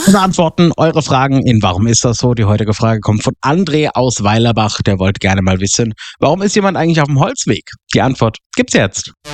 Wir beantworten eure Fragen in Warum ist das so? Die heutige Frage kommt von André aus Weilerbach. Der wollte gerne mal wissen, warum ist jemand eigentlich auf dem Holzweg? Die Antwort gibt's jetzt.